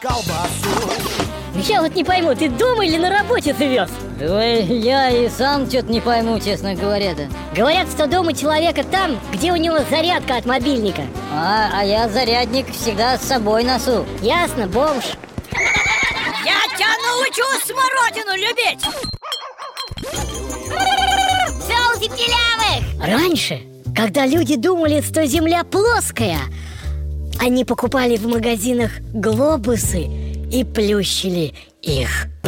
колбасу. Я вот не пойму, ты дома или на работе ты вез? Ой, я и сам что-то не пойму, честно говоря-то. Говорят, что дома человека там, где у него зарядка от мобильника. А я зарядник всегда с собой ношу. Ясно, бомж. Я тебя научу смородину любить! Соусы пилявых! Раньше, когда люди думали, что земля плоская, они покупали в магазинах глобусы и плющили их.